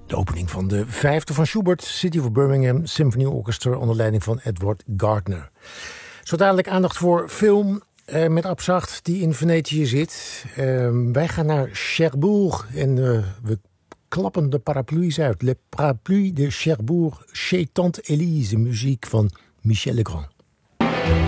De opening van de vijfde van Schubert, City of Birmingham Symphony Orchestra onder leiding van Edward Gardner. Zo dadelijk aandacht voor film met Abzacht die in Venetië zit. Wij gaan naar Cherbourg en we klappen de paraplu's uit. Le parapluie de Cherbourg chez Tante Elise, muziek van Michel Legrand.